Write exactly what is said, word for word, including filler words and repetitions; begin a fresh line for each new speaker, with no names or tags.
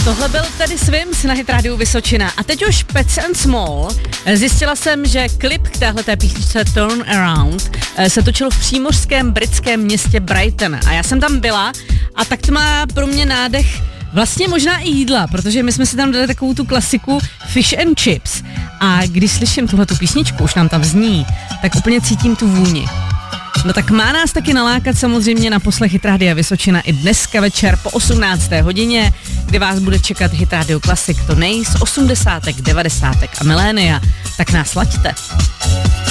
Tohle byl tedy Swims na Hit Radio Vysočina. A teď už Pets and Small. Zjistila jsem, že klip k téhleté písničce Turn Around se točil v přímořském britském městě Brighton. A já jsem tam byla a tak to má pro mě nádech vlastně možná i jídla, protože my jsme si tam dali takovou tu klasiku fish and chips. A když slyším tuhletu písničku, už nám tam zní, tak úplně cítím tu vůni. No tak má nás taky nalákat samozřejmě na poslech Hit Radia Vysočina i dneska večer po osmnácté hodině, kdy vás bude čekat Hit Radio Classic, to nej z osmdesátek, devadesátek a milénia. Tak nás laďte.